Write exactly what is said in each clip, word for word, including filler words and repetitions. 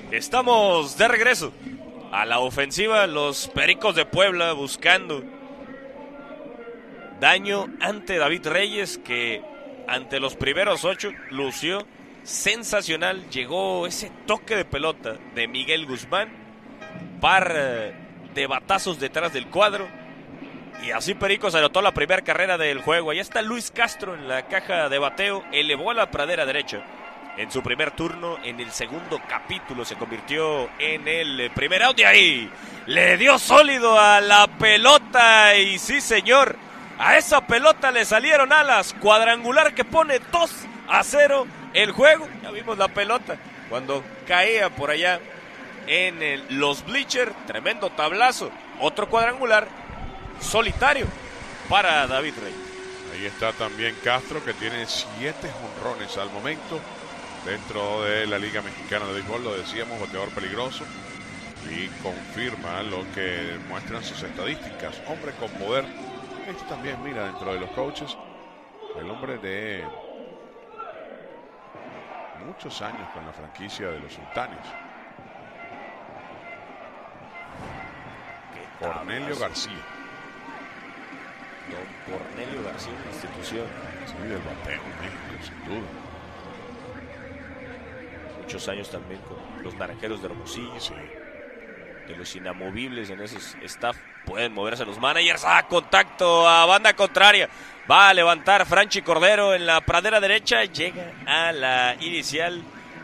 Estamos de regreso a la ofensiva. Los Pericos de Puebla buscando daño ante David Reyes, que ante los primeros ocho lució sensacional. Llegó ese toque de pelota de Miguel Guzmán, par de batazos detrás del cuadro, y así Pericos anotó la primera carrera del juego. Ahí está Luis Castro en la caja de bateo, elevó a la pradera derecha en su primer turno. En el segundo capítulo se convirtió en el primer out, y ahí le dio sólido a la pelota, y sí señor, a esa pelota le salieron alas. Cuadrangular que pone dos a cero el juego. Ya vimos la pelota cuando caía por allá en el, los bleachers. Tremendo tablazo. Otro cuadrangular solitario para David Reyes. Ahí está también Castro, que tiene siete jonrones al momento dentro de la Liga Mexicana de Béisbol. Lo decíamos, bateador peligroso, y confirma lo que muestran sus estadísticas. Hombre con poder. Esto también, mira, dentro de los coaches, el hombre de muchos años con la franquicia de los Sultanes, Cornelio García. Don Cornelio García, una institución. Sí, del bateo en México, sin duda. Muchos años también con los Naranjeros de Hermosillo. Sí. De los inamovibles en ese staff. Pueden moverse los managers. ¡Ah, contacto a banda contraria! Va a levantar Franchi Cordero en la pradera derecha. Llega a la inicial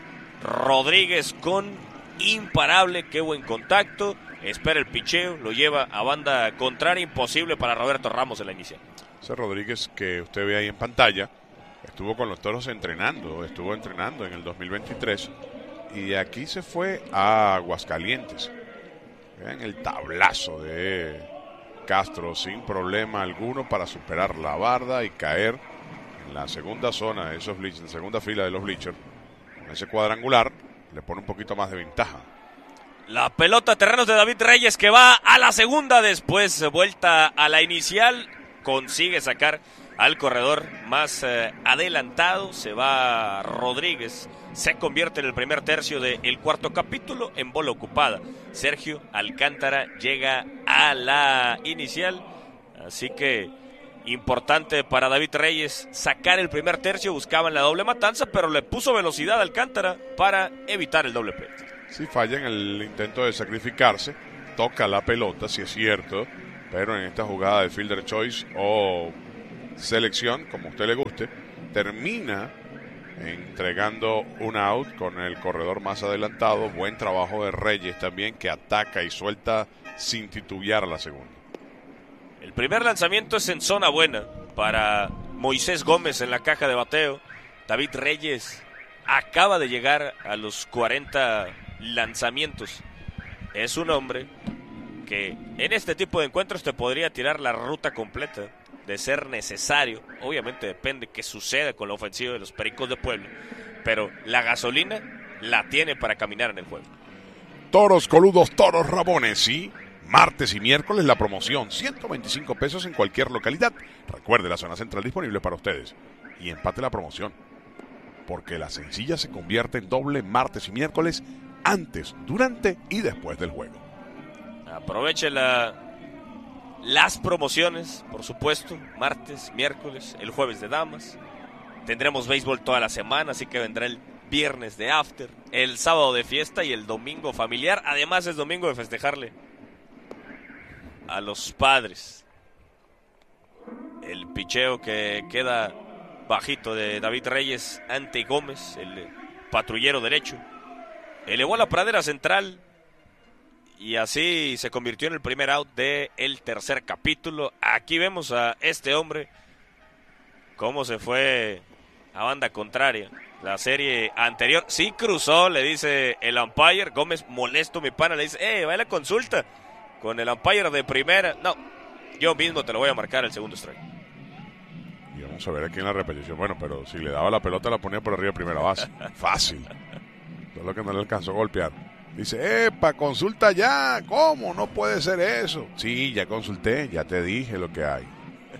Rodríguez con imparable. ¡Qué buen contacto! Espera el picheo, lo lleva a banda contraria. Imposible para Roberto Ramos en la inicial. Ese Rodríguez que usted ve ahí en pantalla estuvo con los Toros entrenando, estuvo entrenando en el dos mil veintitrés, y de aquí se fue a Aguascalientes. Vean el tablazo de Castro sin problema alguno para superar la barda y caer en la segunda zona de esos bleachers, en la segunda fila de los bleachers. En ese cuadrangular le pone un poquito más de ventaja. La pelota a terrenos de David Reyes, que va a la segunda, después vuelta a la inicial, consigue sacar al corredor más eh, adelantado. Se va Rodríguez, se convierte en el primer tercio del cuarto capítulo en bola ocupada. Sergio Alcántara llega a la inicial, así que importante para David Reyes sacar el primer tercio. Buscaban la doble matanza, pero le puso velocidad a Alcántara para evitar el doble play. Si falla en el intento de sacrificarse, toca la pelota, si es cierto, pero en esta jugada de fielder choice o selección, como a usted le guste, termina entregando un out con el corredor más adelantado. Buen trabajo de Reyes también, que ataca y suelta sin titubear a la segunda. El primer lanzamiento es en zona buena para Moisés Gómez en la caja de bateo. David Reyes acaba de llegar a los cuarenta lanzamientos. Es un hombre que en este tipo de encuentros te podría tirar la ruta completa de ser necesario. Obviamente depende qué suceda con la ofensiva de los Pericos de Puebla, pero la gasolina la tiene para caminar en el juego. Toros coludos, toros rabones, sí. Martes y miércoles la promoción, ciento veinticinco pesos en cualquier localidad. Recuerde, la zona central disponible para ustedes. Y empate la promoción, porque la sencilla se convierte en doble martes y miércoles, antes, durante y después del juego. Aproveche la, las promociones, por supuesto, martes, miércoles, el jueves de damas. Tendremos béisbol toda la semana, así que vendrá el viernes de after, el sábado de fiesta y el domingo familiar. Además es domingo de festejarle a los padres. El picheo que queda bajito de David Reyes ante Gómez, el patrullero derecho. Elevó a la pradera central y así se convirtió en el primer out del tercer capítulo. Aquí vemos a este hombre cómo se fue a banda contraria. La serie anterior sí cruzó, le dice el umpire. Gómez, molesto, mi pana, le dice, eh, va a la consulta con el umpire de primera. No, yo mismo te lo voy a marcar el segundo strike. Y vamos a ver aquí en la repetición. Bueno, pero si le daba la pelota la ponía por arriba de primera base. Fácil. Solo que no le alcanzó a golpear. Dice, epa, consulta ya. ¿Cómo? No puede ser eso. Sí, ya consulté, ya te dije lo que hay.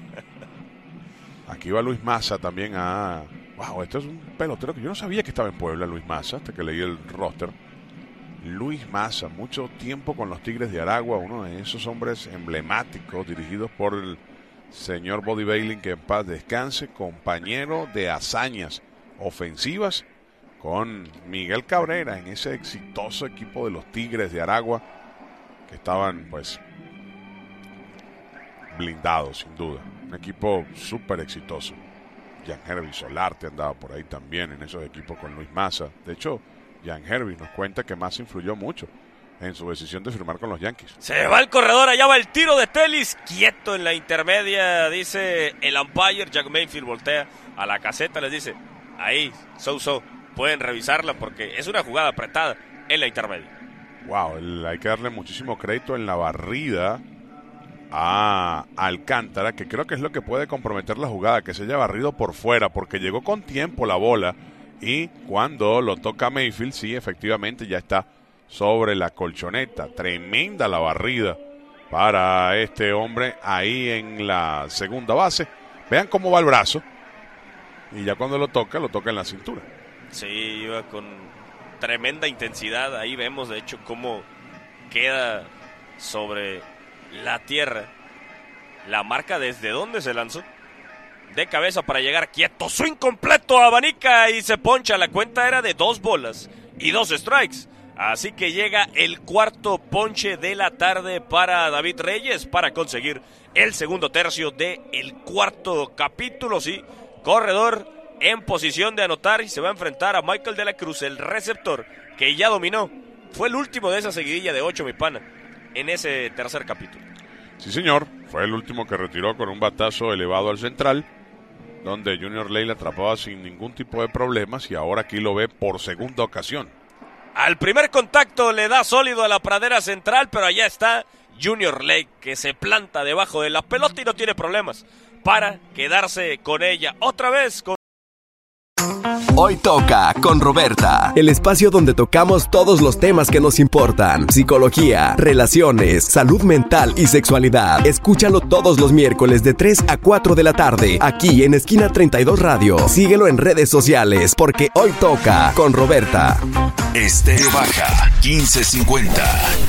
Aquí va Luis Maza también a... Wow, esto es un pelotero que yo no sabía que estaba en Puebla, Luis Maza, hasta que leí el roster. Luis Maza, mucho tiempo con los Tigres de Aragua, uno de esos hombres emblemáticos dirigidos por el señor Buddy Bailey, que en paz descanse, compañero de hazañas ofensivas con Miguel Cabrera en ese exitoso equipo de los Tigres de Aragua, que estaban pues blindados sin duda, un equipo súper exitoso. Jan Hervis Solarte andaba por ahí también en esos equipos con Luis Maza. De hecho, Jan Hervis nos cuenta que Maza influyó mucho en su decisión de firmar con los Yankees. Se va el corredor, allá va el tiro de Telis, quieto en la intermedia, dice el umpire. Jack Mayfield voltea a la caseta, les dice, ahí, so-so, pueden revisarla porque es una jugada apretada en la intermedia. Wow, el, hay que darle muchísimo crédito en la barrida a Alcántara, que creo que es lo que puede comprometer la jugada, que se haya barrido por fuera, porque llegó con tiempo la bola y cuando lo toca Mayfield, sí, efectivamente ya está sobre la colchoneta. Tremenda la barrida para este hombre ahí en la segunda base. Vean cómo va el brazo y ya cuando lo toca, lo toca en la cintura. Sí, iba con tremenda intensidad. Ahí vemos de hecho cómo queda sobre la tierra la marca desde donde se lanzó. De cabeza para llegar quieto, swing completo, abanica y se poncha. La cuenta era de dos bolas y dos strikes. Así que llega el cuarto ponche de la tarde para David Reyes para conseguir el segundo tercio del cuarto capítulo. Sí, corredor en posición de anotar y se va a enfrentar a Michael de la Cruz, el receptor que ya dominó. Fue el último de esa seguidilla de ocho, mi pana, en ese tercer capítulo. Sí, señor. Fue el último que retiró con un batazo elevado al central, donde Junior Ley la atrapaba sin ningún tipo de problemas y ahora aquí lo ve por segunda ocasión. Al primer contacto le da sólido a la pradera central, pero allá está Junior Lake, que se planta debajo de la pelota y no tiene problemas para quedarse con ella. Otra vez con... Hoy toca con Roberta, el espacio donde tocamos todos los temas que nos importan: psicología, relaciones, salud mental y sexualidad. Escúchalo todos los miércoles de tres a cuatro de la tarde, aquí en Esquina treinta y dos Radio. Síguelo en redes sociales, porque hoy toca con Roberta. Estéreo Baja, quince cincuenta.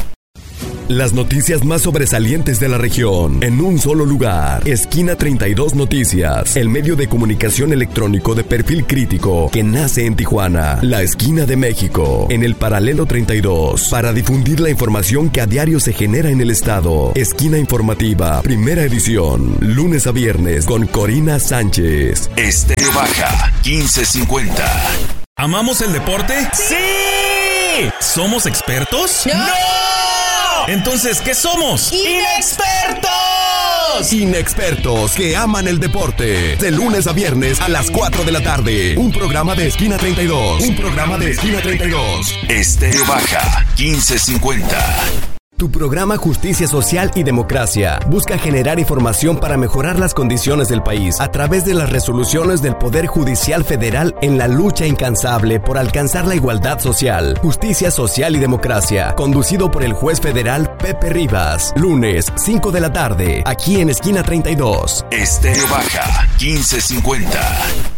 Las noticias más sobresalientes de la región en un solo lugar. Esquina treinta y dos Noticias, el medio de comunicación electrónico de perfil crítico que nace en Tijuana, la esquina de México, en el paralelo treinta y dos, para difundir la información que a diario se genera en el estado. Esquina informativa, primera edición, lunes a viernes con Corina Sánchez. Estéreo Baja, quince cincuenta. ¿Amamos el deporte? ¡Sí! ¿Somos expertos? ¡No! Entonces, ¿qué somos? ¡Inexpertos! Inexpertos que aman el deporte. De lunes a viernes a las cuatro de la tarde. Un programa de Esquina treinta y dos. Un programa de Esquina treinta y dos. Estéreo Baja, quince cincuenta. Tu programa Justicia Social y Democracia busca generar información para mejorar las condiciones del país a través de las resoluciones del Poder Judicial Federal en la lucha incansable por alcanzar la igualdad social. Justicia Social y Democracia, conducido por el juez federal Pepe Rivas. Lunes, cinco de la tarde, aquí en Esquina treinta y dos. Estéreo Baja, quince cincuenta.